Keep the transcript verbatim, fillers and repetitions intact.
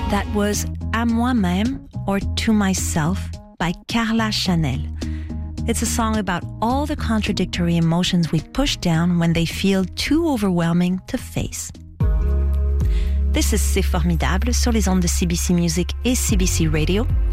That was À moi-même, or To Myself, by Carla Chanel. It's a song about all the contradictory emotions we push down when they feel too overwhelming to face. This is C'est Formidable sur les ondes de C B C Music et C B C Radio.